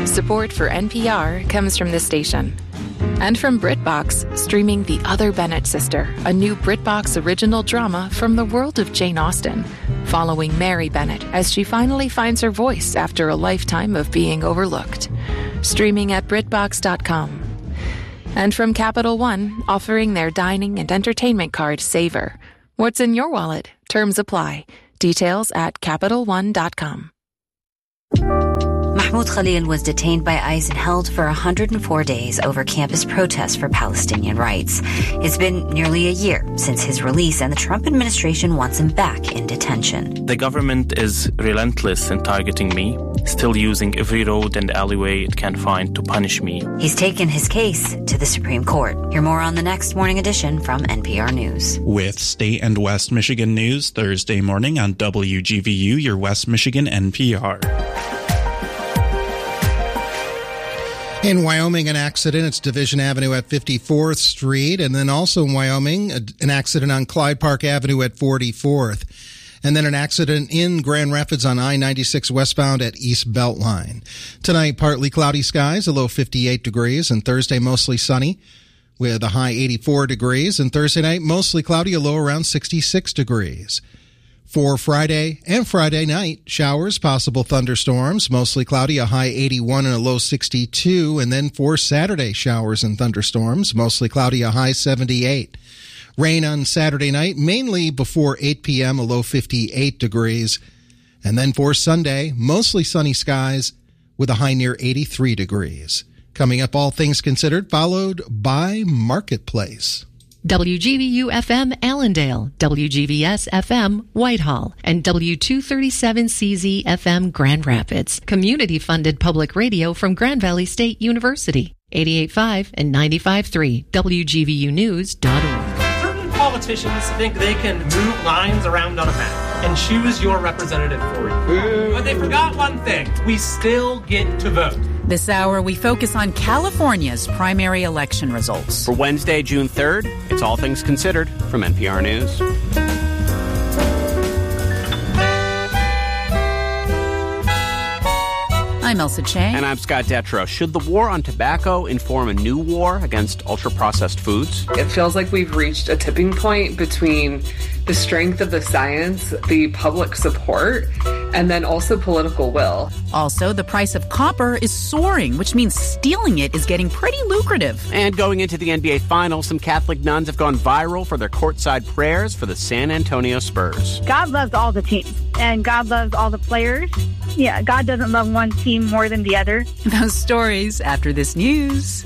Support for NPR comes from this station. And from BritBox, streaming The Other Bennett Sister, a new BritBox original drama from the world of Jane Austen, following Mary Bennett as she finally finds her voice after a lifetime of being overlooked. Streaming at BritBox.com. And from Capital One, offering their dining and entertainment card Savor. What's in your wallet? Terms apply. Details at CapitalOne.com. Mahmoud Khalil was detained by ICE and held for 104 days over campus protests for Palestinian rights. It's been nearly a year since his release, and the Trump administration wants him back in detention. The government is relentless in targeting me, still using every road and alleyway it can find to punish me. He's taken his case to the Supreme Court. Hear more on the next Morning Edition from NPR News. With State and West Michigan news Thursday morning on WGVU, your West Michigan NPR. In Wyoming, an accident. It's Division Avenue at 54th Street. And then also in Wyoming, an accident on Clyde Park Avenue at 44th. And then an accident in Grand Rapids on I-96 westbound at East Beltline. Tonight, partly cloudy skies, a low 58 degrees. And Thursday, mostly sunny with a high 84 degrees. And Thursday night, mostly cloudy, a low around 66 degrees. For Friday and Friday night, showers, possible thunderstorms, mostly cloudy, a high 81 and a low 62. And then for Saturday, showers and thunderstorms, mostly cloudy, a high 78. Rain on Saturday night, mainly before 8 p.m., a low 58 degrees. And then for Sunday, mostly sunny skies with a high near 83 degrees. Coming up, all things considered, followed by Marketplace. WGVU-FM Allendale, WGVS-FM Whitehall, and W237CZ-FM Grand Rapids. Community-funded public radio from Grand Valley State University. 88.5 and 95.3, WGVUnews.org. Certain politicians think they can move lines around on a map and choose your representative for you. But they forgot one thing. We still get to vote. This hour, we focus on California's primary election results. For Wednesday, June 3rd, it's All Things Considered from NPR News. I'm Elsa Chang. And I'm Scott Detrow. Should the war on tobacco inform a new war against ultra-processed foods? It feels like we've reached a tipping point between the strength of the science, the public support, and then also political will. Also, the price of copper is soaring, which means stealing it is getting pretty lucrative. And going into the NBA Finals, some Catholic nuns have gone viral for their courtside prayers for the San Antonio Spurs. God loves all the teams, and God loves all the players. Yeah, God doesn't love one team more than the other. Those stories after this news.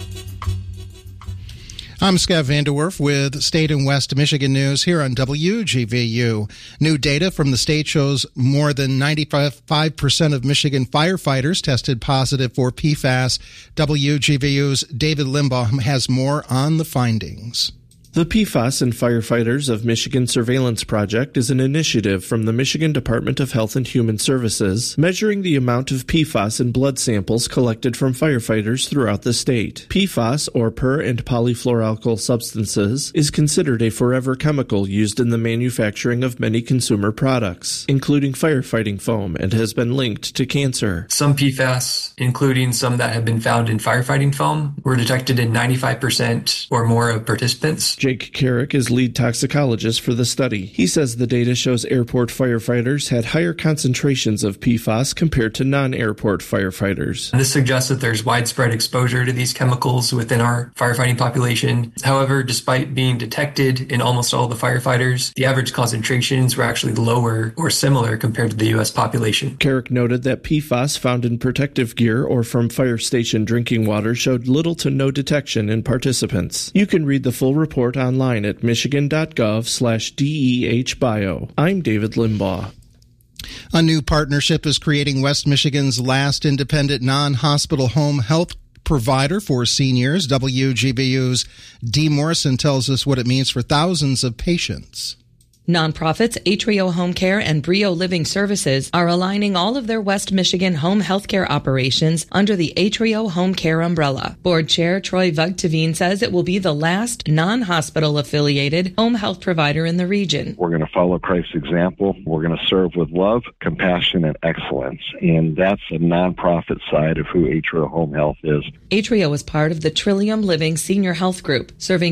I'm Scott Vanderwerf with State and West Michigan News here on WGVU. New data from the state shows more than 95% of Michigan firefighters tested positive for PFAS. WGVU's David Limbaugh has more on the findings. The PFAS and Firefighters of Michigan Surveillance Project is an initiative from the Michigan Department of Health and Human Services, measuring the amount of PFAS in blood samples collected from firefighters throughout the state. PFAS, or per- and polyfluoroalkyl substances, is considered a forever chemical used in the manufacturing of many consumer products, including firefighting foam, and has been linked to cancer. Some PFAS, including some that have been found in firefighting foam, were detected in 95% or more of participants. Jake Carrick is lead toxicologist for the study. He says the data shows airport firefighters had higher concentrations of PFAS compared to non-airport firefighters. This suggests that there's widespread exposure to these chemicals within our firefighting population. However, despite being detected in almost all the firefighters, the average concentrations were actually lower or similar compared to the U.S. population. Carrick noted that PFAS found in protective gear or from fire station drinking water showed little to no detection in participants. You can read the full report online at michigan.gov/DEHbio. I'm David Limbaugh. A new partnership is creating West Michigan's last independent non-hospital home health provider for seniors. WGVU's Dee Morrison tells us what it means for thousands of patients. Nonprofits Atrio Home Care and Brio Living Services are aligning all of their West Michigan home health care operations under the Atrio Home Care umbrella. Board Chair Troy Vugteveen says it will be the last non-hospital affiliated home health provider in the region. We're going to follow Christ's example. We're going to serve with love, compassion, and excellence. And that's the nonprofit side of who Atrio Home Health is. Atrio is part of the Trillium Living Senior Health Group, serving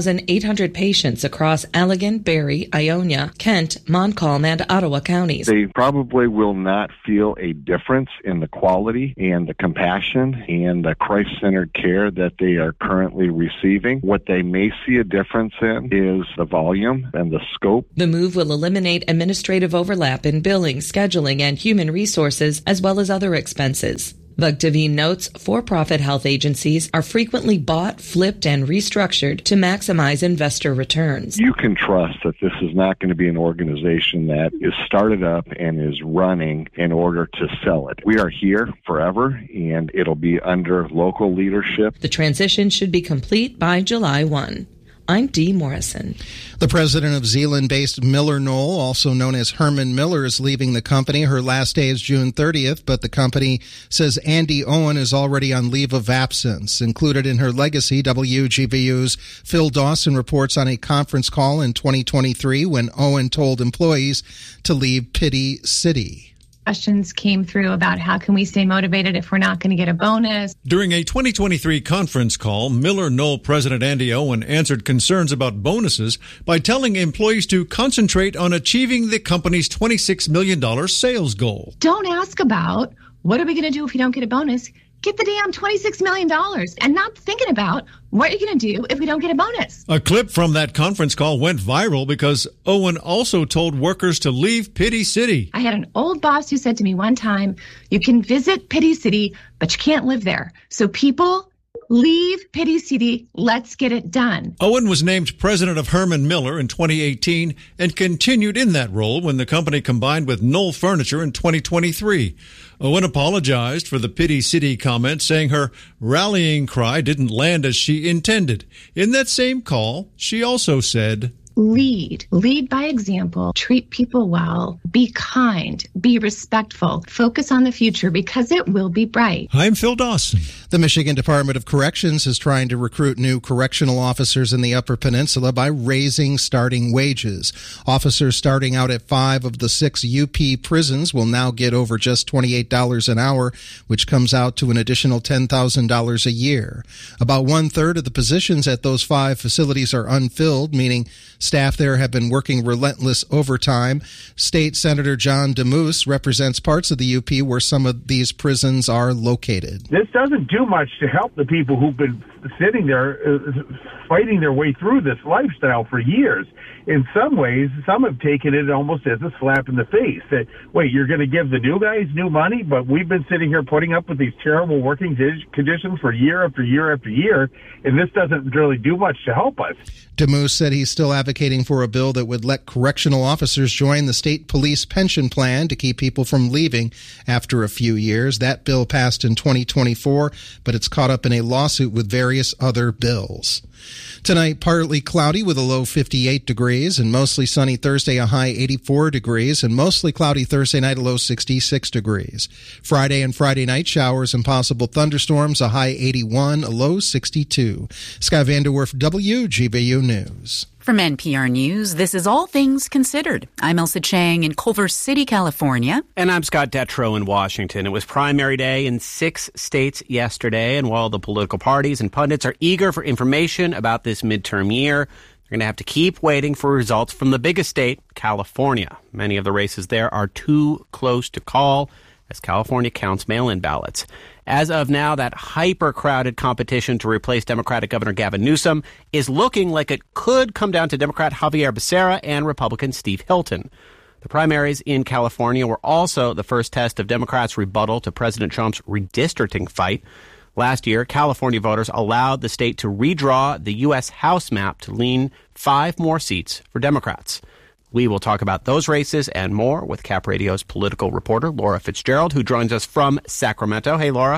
2,800 patients across Allegan, Barry, Iona, Kent, Montcalm, and Ottawa counties. They probably will not feel a difference in the quality and the compassion and the Christ-centered care that they are currently receiving. What they may see a difference in is the volume and the scope. The move will eliminate administrative overlap in billing, scheduling, and human resources, as well as other expenses. Vugteveen notes for-profit health agencies are frequently bought, flipped, and restructured to maximize investor returns. You can trust that this is not going to be an organization that is started up and is running in order to sell it. We are here forever, and it'll be under local leadership. The transition should be complete by July 1. I'm Dee Morrison. The president of Zeeland-based MillerKnoll, also known as Herman Miller, is leaving the company. Her last day is June 30th, but the company says Andy Owen is already on leave of absence. Included in her legacy, WGVU's Phil Dawson reports on a conference call in 2023 when Owen told employees to leave Pity City. Questions came through about how can we stay motivated if we're not going to get a bonus. During a 2023 conference call, MillerKnoll President Andy Owen answered concerns about bonuses by telling employees to concentrate on achieving the company's $26 million sales goal. Don't ask about what are we going to do if we don't get a bonus. Get the damn $26 million and not thinking about what you're going to do if we don't get a bonus. A clip from that conference call went viral because Owen also told workers to leave Pity City. I had an old boss who said to me one time, you can visit Pity City, but you can't live there. So people, leave Pity City. Let's get it done. Owen was named president of Herman Miller in 2018 and continued in that role when the company combined with Knoll Furniture in 2023. Owen apologized for the Pity City comment, saying her rallying cry didn't land as she intended. In that same call, she also said, Lead by example, treat people well, be kind, be respectful, focus on the future because it will be bright. I'm Phil Dawson. The Michigan Department of Corrections is trying to recruit new correctional officers in the Upper Peninsula by raising starting wages. Officers starting out at 5 of the 6 UP prisons will now get over just $28 an hour, which comes out to an additional $10,000 a year. About 1/3 of the positions at those 5 facilities are unfilled, meaning staff there have been working relentless overtime. State Senator John DeMoose represents parts of the UP where some of these prisons are located. This doesn't do much to help the people who've been sitting there fighting their way through this lifestyle for years. In some ways, some have taken it almost as a slap in the face. That, wait, you're going to give the new guys new money, but we've been sitting here putting up with these terrible working conditions for year after year after year, and this doesn't really do much to help us. DeMoose said he's still advocating for a bill that would let correctional officers join the state police pension plan to keep people from leaving after a few years. That bill passed in 2024, but it's caught up in a lawsuit with various other bills. Tonight, partly cloudy with a low 58 degrees, and mostly sunny Thursday, a high 84 degrees, and mostly cloudy Thursday night, a low 66 degrees. Friday and Friday night, showers and possible thunderstorms, a high 81, a low 62. Scott Vanderwerf, WGVU News. From NPR News, this is All Things Considered. I'm Elsa Chang in Culver City, California. And I'm Scott Detrow in Washington. It was primary day in 6 states yesterday, and while the political parties and pundits are eager for information about this midterm year, they're going to have to keep waiting for results from the biggest state, California. Many of the races there are too close to call as California counts mail-in ballots. As of now, that hyper-crowded competition to replace Democratic Governor Gavin Newsom is looking like it could come down to Democrat Javier Becerra and Republican Steve Hilton. The primaries in California were also the first test of Democrats' rebuttal to President Trump's redistricting fight. Last year, California voters allowed the state to redraw the U.S. House map to lean 5 more seats for Democrats. We will talk about those races and more with Cap Radio's political reporter, Laura Fitzgerald, who joins us from Sacramento. Hey, Laura.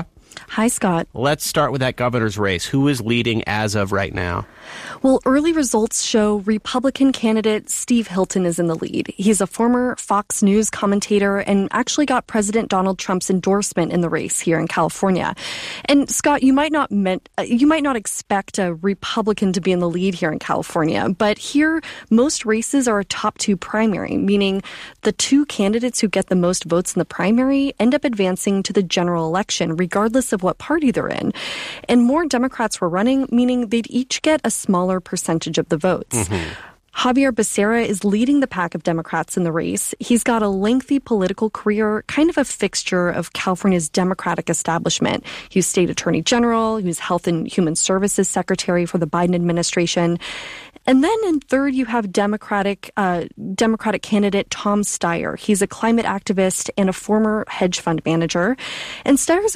Hi, Scott. Let's start with that governor's race. Who is leading as of right now? Well, early results show Republican candidate Steve Hilton is in the lead. He's a former Fox News commentator and actually got President Donald Trump's endorsement in the race here in California. And Scott, you might not expect a Republican to be in the lead here in California, but here most races are a top two primary, meaning the two candidates who get the most votes in the primary end up advancing to the general election, regardless of what party they're in. And more Democrats were running, meaning they'd each get a smaller percentage of the votes. Javier Becerra is leading the pack of Democrats in the race. He's got a lengthy political career, kind of a fixture of California's Democratic establishment. He was state attorney general. He was health and human services secretary for the Biden administration. And then in third, you have Democratic candidate Tom Steyer. He's a climate activist and a former hedge fund manager. And Steyer's